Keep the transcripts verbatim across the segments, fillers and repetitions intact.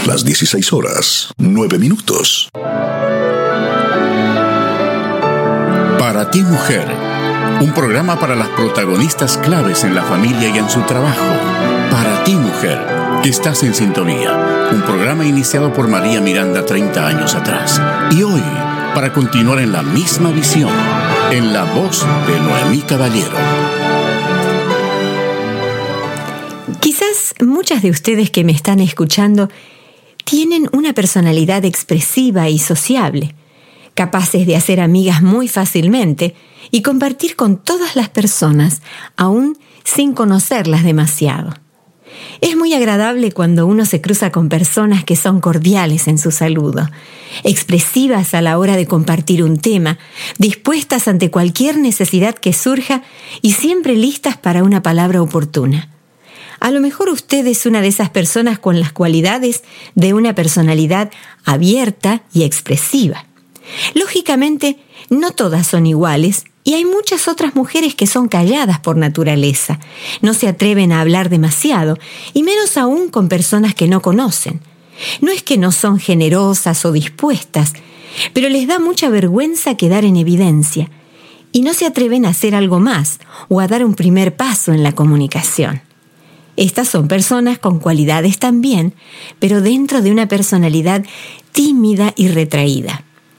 las dieciséis horas, nueve minutos. Para ti, mujer, un programa para las protagonistas claves en la familia y en su trabajo. Para ti, mujer, que estás en sintonía. Un programa iniciado por María Miranda treinta años atrás. Y hoy, para continuar en la misma visión, en la voz de Noemí Caballero. Quizás muchas de ustedes que me están escuchando tienen una personalidad expresiva y sociable, capaces de hacer amigas muy fácilmente y compartir con todas las personas, aún sin conocerlas demasiado. Es muy agradable cuando uno se cruza con personas que son cordiales en su saludo, expresivas a la hora de compartir un tema, dispuestas ante cualquier necesidad que surja y siempre listas para una palabra oportuna. A lo mejor usted es una de esas personas con las cualidades de una personalidad abierta y expresiva. Lógicamente, no todas son iguales y hay muchas otras mujeres que son calladas por naturaleza. No se atreven a hablar demasiado y menos aún con personas que no conocen. No es que no son generosas o dispuestas, pero les da mucha vergüenza quedar en evidencia y no se atreven a hacer algo más o a dar un primer paso en la comunicación. Estas son personas con cualidades también, pero dentro de una personalidad tímida y retraída.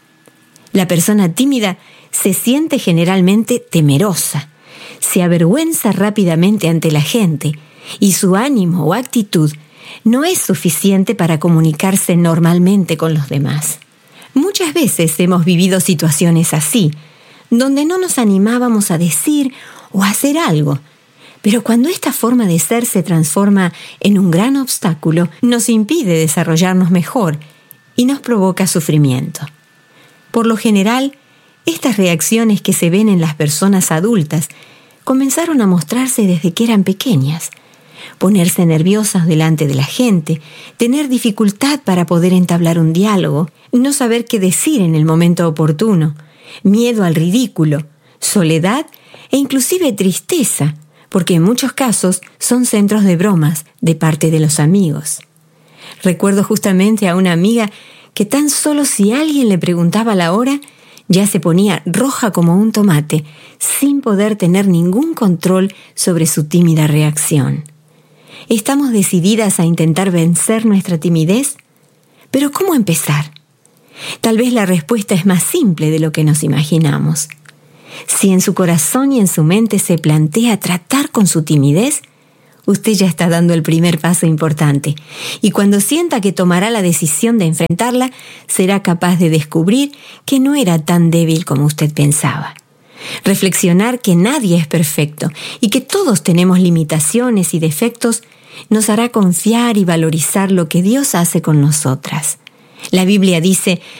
La persona tímida se siente generalmente temerosa, se avergüenza rápidamente ante la gente y su ánimo o actitud no es suficiente para comunicarse normalmente con los demás. Muchas veces hemos vivido situaciones así, donde no nos animábamos a decir o a hacer algo, pero cuando esta forma de ser se transforma en un gran obstáculo, nos impide desarrollarnos mejor y nos provoca sufrimiento. Por lo general, estas reacciones que se ven en las personas adultas comenzaron a mostrarse desde que eran pequeñas. Ponerse nerviosas delante de la gente, tener dificultad para poder entablar un diálogo, no saber qué decir en el momento oportuno, miedo al ridículo, soledad e inclusive tristeza, porque en muchos casos son centros de bromas de parte de los amigos. Recuerdo justamente a una amiga que tan solo si alguien le preguntaba la hora, ya se ponía roja como un tomate, sin poder tener ningún control sobre su tímida reacción. ¿Estamos decididas a intentar vencer nuestra timidez? ¿Pero cómo empezar? Tal vez la respuesta es más simple de lo que nos imaginamos. Si en su corazón y en su mente se plantea tratar con su timidez, usted ya está dando el primer paso importante. Y cuando sienta que tomará la decisión de enfrentarla, será capaz de descubrir que no era tan débil como usted pensaba. Reflexionar que nadie es perfecto y que todos tenemos limitaciones y defectos nos hará confiar y valorizar lo que Dios hace con nosotras. La Biblia dice: